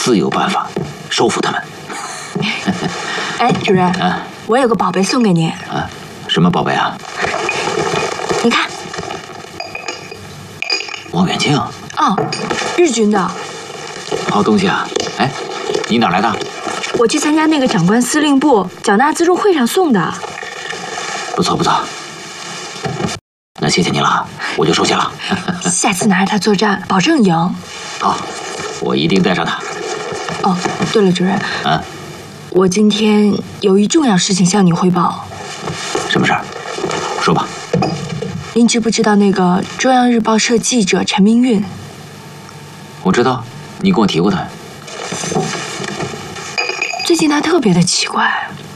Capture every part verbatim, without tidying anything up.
自有办法收服他们。 哎，主任，啊、我有个宝贝送给您。 啊，什么宝贝啊？ 你看， 望远镜。 哦，日军的。 好东西啊！哎，你哪来的？ 我去参加那个长官司令部缴纳自助会上送的。 不错不错，那谢谢你了，我就收下了。 下次拿着它作战，保证赢。 好，我一定带上它。 哦，对了，主任， 啊， 我今天有一重要事情向你汇报。 什么事儿？说吧。 您知不知道那个中央日报社记者陈明运？ 我知道，你跟我提过他。 最近他特别的奇怪。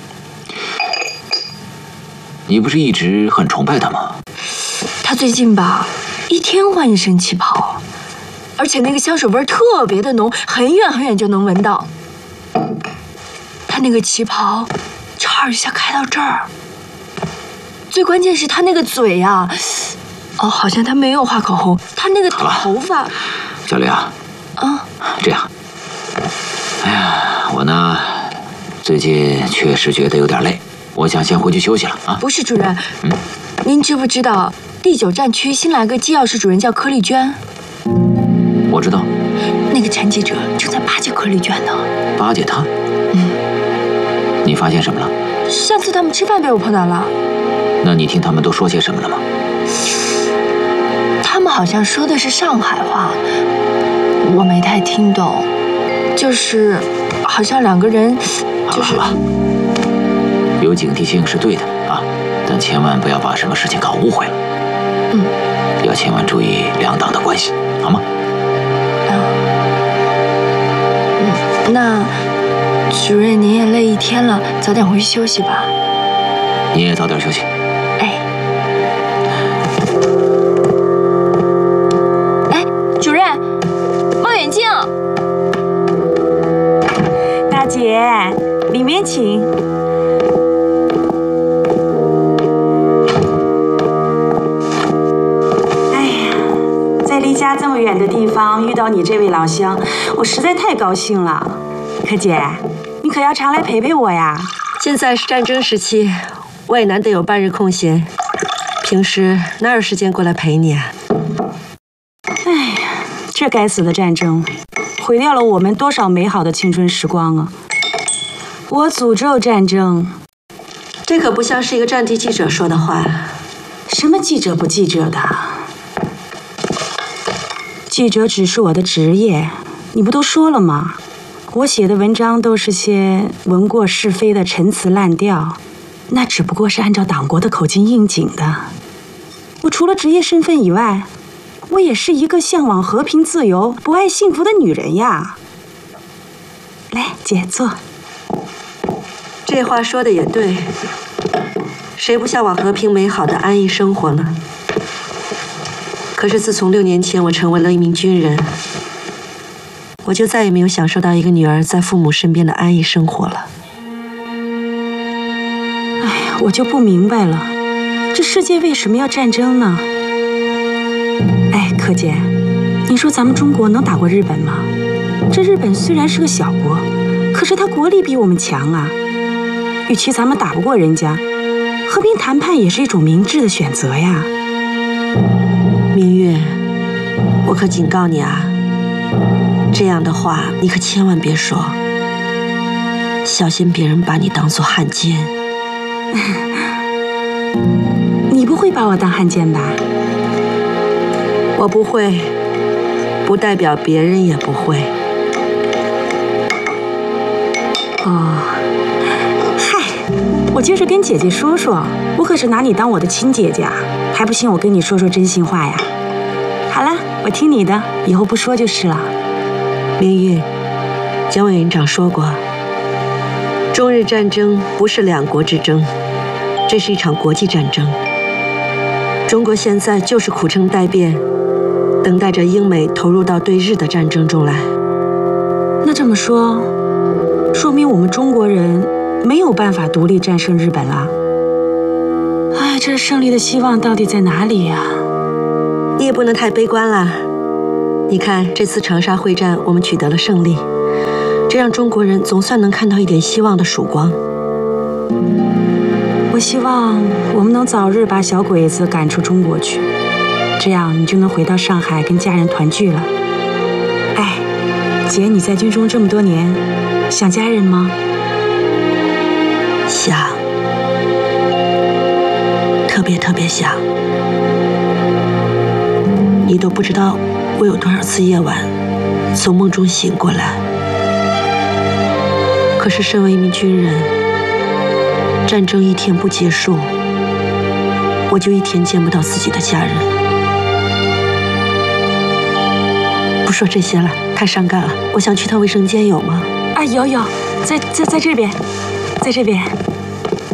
你不是一直很崇拜他吗？ 他最近吧，一天换一身旗袍，而且那个香水味特别的浓，很远很远就能闻到。他那个旗袍，叉一下开到这儿。最关键是他那个嘴呀、啊，哦，好像他没有画口红，他那个头发。 小李啊， 啊， 这样，哎呀，我呢，最近确实觉得有点累，我想先回去休息了啊。 不是主任，嗯，您知不知道第九战区新来个机要室主任叫柯丽娟？ 我知道。 那个陈记者正在巴结柯丽娟呢。 巴结她？ 嗯。 你发现什么了？ 上次他们吃饭被我碰到了。 那你听他们都说些什么了吗？ 他们好像说的是上海话，我没太听懂。就是好像两个人、就是。 好了好了，有警惕性是对的啊，但千万不要把什么事情搞误会了。 嗯。 要千万注意两党的关系，好吗？ 嗯。嗯，那主任您也累一天了，早点回去休息吧。 你也早点休息。 哎。哎，主任，望远镜。 大姐，里面请。哎呀，在离家这么远的地方遇到你这位老乡，我实在太高兴了。柯姐，你可要常来陪陪我呀。 现在是战争时期，我也难得有半日空闲，平时哪有时间过来陪你啊？ 哎呀，这该死的战争，毁掉了我们多少美好的青春时光啊！我诅咒战争。 这可不像是一个战地记者说的话。 什么记者不记者的？记者只是我的职业，你不都说了吗？我写的文章都是些闻过是非的陈词滥调，那只不过是按照党国的口径应景的。我除了职业身份以外，我也是一个向往和平自由、不爱幸福的女人呀。来，姐坐。 这话说的也对，谁不向往和平美好的安逸生活呢？可是自从六年前我成为了一名军人，我就再也没有享受到一个女儿在父母身边的安逸生活了。 哎呀，我就不明白了，这世界为什么要战争呢？哎，柯姐，你说咱们中国能打过日本吗？这日本虽然是个小国，可是它国力比我们强啊。与其咱们打不过人家，和平谈判也是一种明智的选择呀。 明月，我可警告你啊，这样的话你可千万别说，小心别人把你当作汉奸。 你不会把我当汉奸吧？ 我不会，不代表别人也不会。 哦，嗨，我就是跟姐姐说说，我可是拿你当我的亲姐姐啊，还不信我跟你说说真心话呀？好了，我听你的，以后不说就是了。 明玉，蒋委员长说过，中日战争不是两国之争，这是一场国际战争。中国现在就是苦撑待变，等待着英美投入到对日的战争中来。 那这么说，说明我们中国人没有办法独立战胜日本了。哎，这胜利的希望到底在哪里呀？ 你也不能太悲观啦。你看，这次长沙会战我们取得了胜利， 这让中国人总算能看到一点希望的曙光。 我希望我们能早日把小鬼子赶出中国去，这样你就能回到上海跟家人团聚了。哎，姐，你在军中这么多年，想家人吗？ 想，特别特别想。你都不知道我有多少次夜晚从梦中醒过来。可是身为一名军人，战争一天不结束，我就一天见不到自己的家人。不说这些了，太伤感了。我想去趟卫生间，有吗？ 啊，有有，在在在这边，在这边。